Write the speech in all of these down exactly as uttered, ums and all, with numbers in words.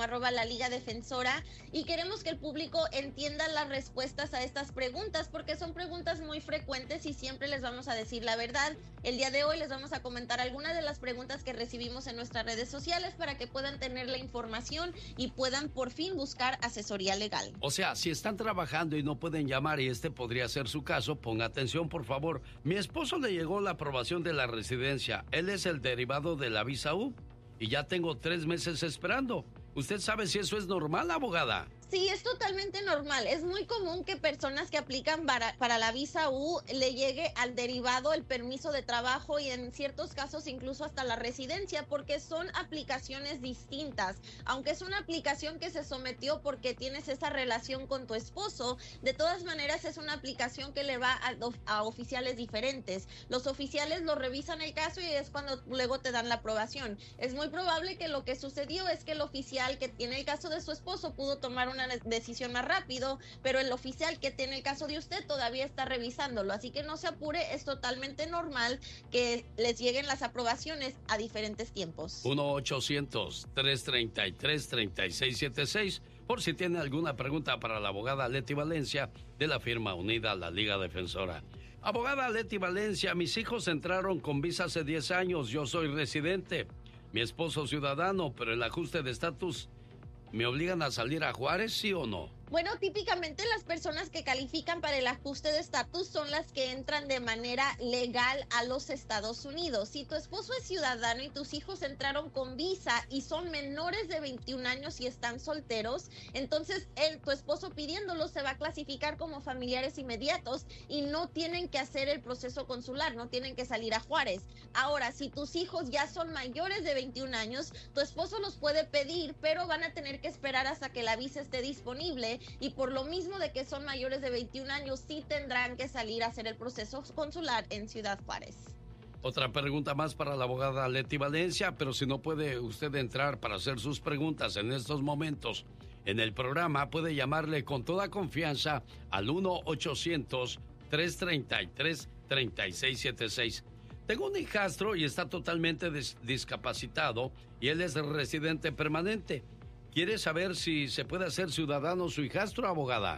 como arroba la Liga Defensora, y queremos que el público entienda las respuestas a estas preguntas, porque son preguntas muy frecuentes y siempre les vamos a decir la verdad. El día de hoy les vamos a comentar algunas de las preguntas que recibimos en nuestras redes sociales para que puedan tener la información y puedan por fin buscar asesoría legal. O sea, si están trabajando y no pueden llamar y este podría ser su caso, ponga atención, por favor. Mi esposo le llegó la aprobación de la residencia. Él es el derivado de la visa U y ya tengo tres meses esperando. ¿Usted sabe si eso es normal, abogada? Sí, es totalmente normal. Es muy común que personas que aplican para, para la visa U le llegue al derivado el permiso de trabajo y en ciertos casos incluso hasta la residencia, porque son aplicaciones distintas. Aunque es una aplicación que se sometió porque tienes esa relación con tu esposo, de todas maneras es una aplicación que le va a, a oficiales diferentes. Los oficiales lo revisan el caso y es cuando luego te dan la aprobación. Es muy probable que lo que sucedió es que el oficial que tiene el caso de su esposo pudo tomar una decisión más rápido, pero el oficial que tiene el caso de usted todavía está revisándolo, así que no se apure, es totalmente normal que les lleguen las aprobaciones a diferentes tiempos. uno ochocientos, tres treinta y tres, treinta y seis setenta y seis por si tiene alguna pregunta para la abogada Leti Valencia de la firma unida La Liga Defensora. Abogada Leti Valencia, mis hijos entraron con visa hace diez años, yo soy residente, mi esposo ciudadano, pero el ajuste de estatus, ¿me obligan a salir a Juárez, sí o no? Bueno, típicamente las personas que califican para el ajuste de estatus son las que entran de manera legal a los Estados Unidos. Si tu esposo es ciudadano y tus hijos entraron con visa y son menores de veintiún años y están solteros, entonces él, tu esposo pidiéndolo se va a clasificar como familiares inmediatos y no tienen que hacer el proceso consular, no tienen que salir a Juárez. Ahora, si tus hijos ya son mayores de veintiún años, tu esposo los puede pedir, pero van a tener que esperar hasta que la visa esté disponible. Y por lo mismo de que son mayores de veintiún años, sí tendrán que salir a hacer el proceso consular en Ciudad Juárez. Otra pregunta más para la abogada Leti Valencia, pero si no puede usted entrar para hacer sus preguntas en estos momentos en el programa, puede llamarle con toda confianza al uno ochocientos, tres treinta y tres, treinta y seis setenta y seis. Tengo un hijastro y está totalmente dis- discapacitado y él es residente permanente. ¿Quiere saber si se puede hacer ciudadano su hijastro, abogada?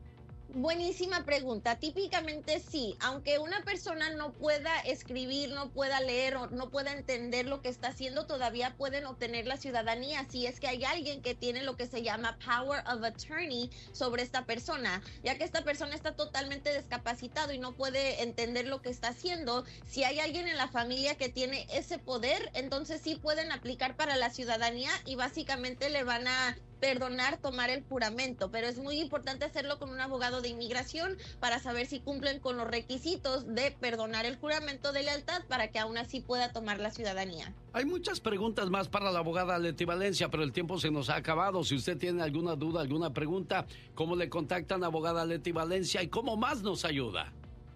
Buenísima pregunta. Típicamente sí, aunque una persona no pueda escribir, no pueda leer o no pueda entender lo que está haciendo, todavía pueden obtener la ciudadanía si es que hay alguien que tiene lo que se llama power of attorney sobre esta persona, ya que esta persona está totalmente discapacitado y no puede entender lo que está haciendo. Si hay alguien en la familia que tiene ese poder, entonces sí pueden aplicar para la ciudadanía y básicamente le van a perdonar tomar el juramento, pero es muy importante hacerlo con un abogado de inmigración para saber si cumplen con los requisitos de perdonar el juramento de lealtad para que aún así pueda tomar la ciudadanía. Hay muchas preguntas más para la abogada Leti Valencia, pero el tiempo se nos ha acabado. Si usted tiene alguna duda, alguna pregunta, ¿cómo le contactan, abogada Leti Valencia, y cómo más nos ayuda?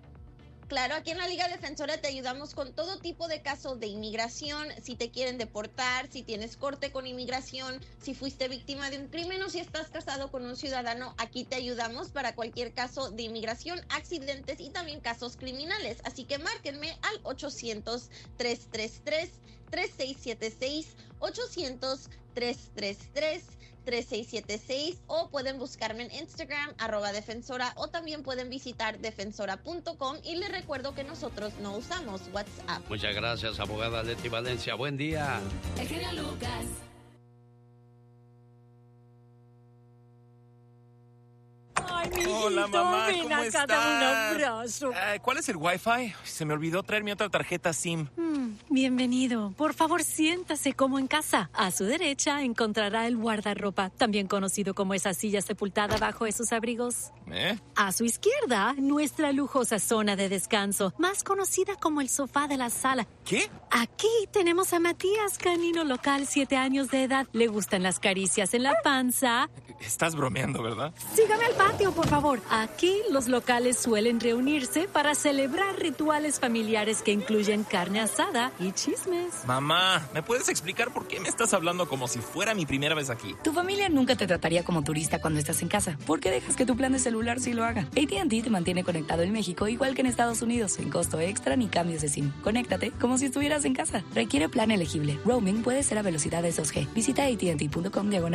Claro, aquí en la Liga Defensora te ayudamos con todo tipo de casos de inmigración, si te quieren deportar, si tienes corte con inmigración, si fuiste víctima de un crimen o si estás casado con un ciudadano, aquí te ayudamos para cualquier caso de inmigración, accidentes y también casos criminales. Así que márquenme al ochocientos, tres tres tres, tres seis siete seis, ochocientos, tres tres tres, tres seis siete seis o pueden buscarme en Instagram, arroba defensora, o también pueden visitar defensora punto com y les recuerdo que nosotros no usamos WhatsApp. Muchas gracias, abogada Leti Valencia. Buen día. El genio Lucas. Ay, mi Hola, mamá, ven ¿cómo acá, estás? dame un abrazo. Eh, ¿Cuál es el Wi-Fi? Se me olvidó traer mi otra tarjeta SIM. Mm, bienvenido. Por favor, siéntase como en casa. A su derecha encontrará el guardarropa, también conocido como esa silla sepultada bajo esos abrigos. ¿Eh? A su izquierda, nuestra lujosa zona de descanso, más conocida como el sofá de la sala. ¿Qué? Aquí tenemos a Matías, canino local, siete años de edad. Le gustan las caricias en la panza. Estás bromeando, ¿verdad? Sígame al patio, por favor. Aquí los locales suelen reunirse para celebrar rituales familiares que incluyen carne asada y chismes. Mamá, ¿me puedes explicar por qué me estás hablando como si fuera mi primera vez aquí? Tu familia nunca te trataría como turista cuando estás en casa. ¿Por qué dejas que tu plan de celular sí lo haga? A T and T te mantiene conectado en México igual que en Estados Unidos, sin costo extra ni cambios de SIM. Conéctate como si estuvieras en casa. Requiere plan elegible. Roaming puede ser a velocidades dos G. Visita A T and T punto com diagonal